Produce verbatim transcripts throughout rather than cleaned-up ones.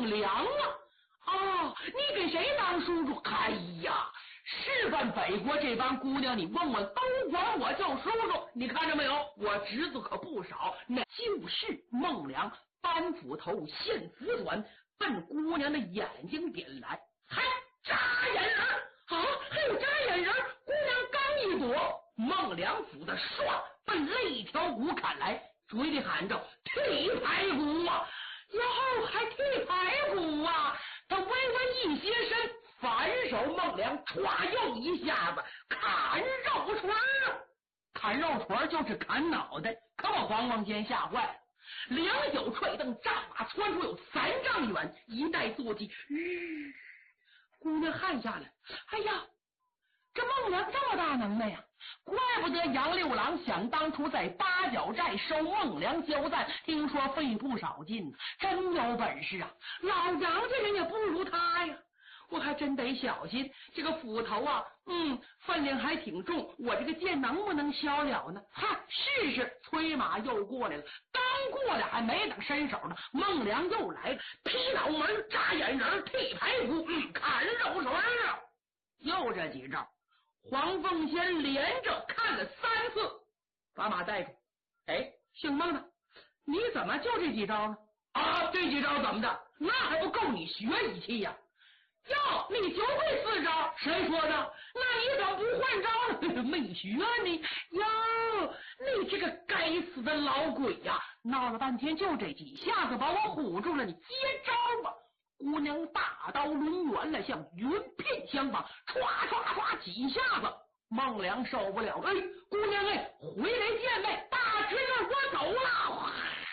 孟良啊！哦，你跟谁当叔叔？哎呀，事关北国这帮姑娘，你问问都管我叫叔叔。你看着没有？我侄子可不少，那就是孟良搬斧头现斧短，奔姑娘的眼睛点来，还扎眼人啊！还有扎眼人！姑娘刚一躲，孟良斧子唰奔肋条骨砍来，嘴里喊着剔排骨啊！哟，还剔排骨啊！他微微一斜身，反手孟良歘又一下子砍肉串啊！砍肉串就是砍脑袋，可把黄凤仙吓坏了。两脚踹蹬，战马窜出有三丈远，一带坐骑，吁，姑娘汗下来。哎呀，这孟良这么大能耐呀！怪不得杨六郎想当初在八角寨收孟良交战，听说费不少劲，真有本事啊！老杨家人也不如他呀。我还真得小心，这个斧头啊，嗯，分量还挺重，我这个剑能不能削了呢？哈，试试！催马又过来了，刚过来还没等伸手呢，孟良又来了，劈脑门、扎眼人、剔排骨、嗯，砍肉绳啊！又这几招，黄凤仙连着看了三次，把马带住。哎，姓孟的，你怎么就这几招呢？啊，这几招怎么的？那还不够你学一气呀？哟，你就会四招？谁说的？那你怎么不换招呢？没学你哟！你这个该死的老鬼呀！闹了半天就这几下子把我唬住了，你接招吧！姑娘大刀抡圆了，像云片相仿，唰唰唰几下子，孟良受不了，哎，姑娘哎，回来见呗，大侄子我走了。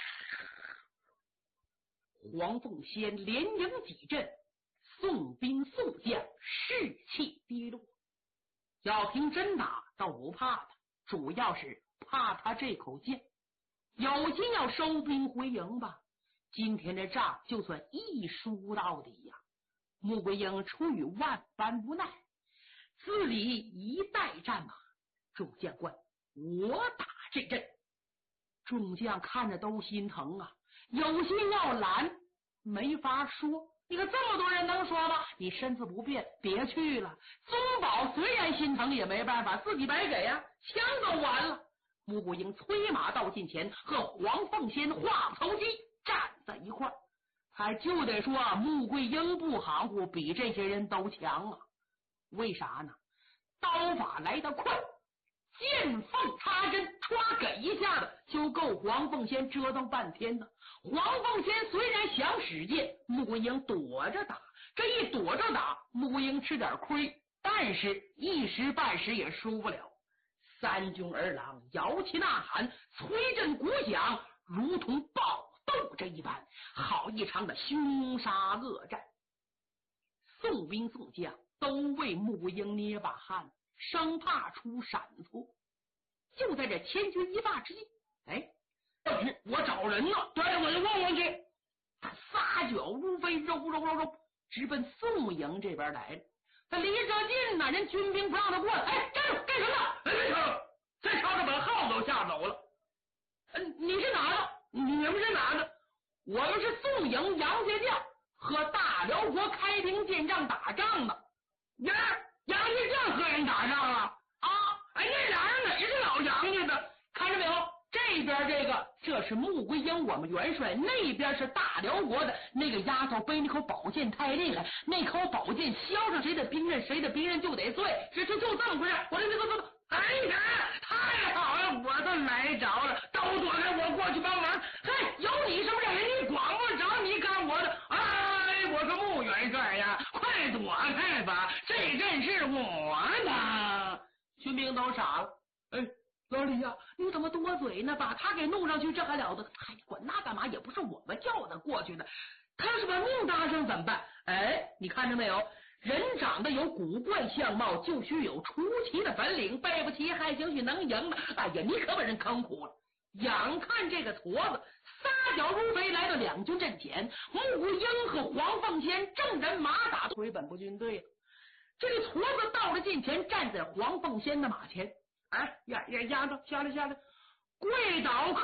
黄凤仙连迎几阵，送兵送将，士气低落。要凭真打倒不怕他，主要是怕他这口剑。有心要收兵回营吧，今天这仗就算一输到底呀。穆桂英出于万般无奈，自理一带战马，众将官，我打这阵。众将看着都心疼啊，有心要拦，没法说。你看这么多人能说吗？你身子不便，别去了。宗保虽然心疼也没办法，自己白给呀、啊，枪都完了。穆桂英催马到近前，和黄凤仙、华头鸡站在一块儿，还就得说啊，穆桂英不含糊，比这些人都强啊。为啥呢？刀法来得快，见缝插针，歘给一下子就够黄凤仙折腾半天呢。黄凤仙虽然想使剑，穆桂英躲着打，这一躲着打，穆桂英吃点亏，但是一时半时也输不了。三军儿郎摇旗呐喊，催阵鼓响，如同暴斗这一般，好一场的凶杀恶战。宋兵宋将都为穆桂英捏把汗，生怕出闪错。就在这千钧一发之际，哎，我找人呢，对，我就问问去。他撒脚如飞，肉肉肉肉，直奔宋营这边来了。他离着近呢，人军兵不让他过来。哎，站住！干什么？哎，别吵了，再吵着把号都吓走了。嗯，你是哪的？你们是哪的？我们是宋营杨家将，和大辽国开平见仗打仗的。呀，杨家将和人打仗啊？啊，哎，那俩人哪是老杨家的？看着没有？这边这个这是穆桂英我们元帅，那边是大辽国的那个丫头背那口宝剑太厉害，那口宝剑削上谁的兵刃，谁的兵刃就得碎，这这就这么回事。我这这这这，哎呀，太好了，我都来着了，都躲开，我过去帮忙。嘿，有你什么人？你管不着，你干我的。哎，我说穆元帅呀，快躲开吧，这阵是我的。军兵都傻了，哎。老李呀、啊，你怎么多嘴呢？把他给弄上去，这还了得？哎，管那干嘛？也不是我们叫他过去的，他是把命搭上怎么办？哎，你看着没有？人长得有古怪相貌，就需有出奇的本领，背不齐还兴许能赢的。哎呀，你可把人坑苦了！眼看这个矬子撒脚如飞来到两军阵前，穆桂英和黄凤仙正人马打回本部军队了。这个矬子到了近前，站在黄凤仙的马前。哎，丫丫丫头，下来下来，跪倒！